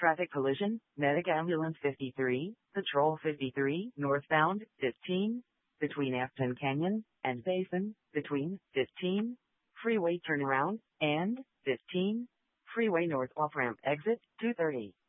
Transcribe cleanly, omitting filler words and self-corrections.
Traffic collision, Medic Ambulance 53, Patrol 53, northbound, 15, between Afton Canyon and Basin, between 15, freeway turnaround, and 15, freeway north off-ramp exit, 230.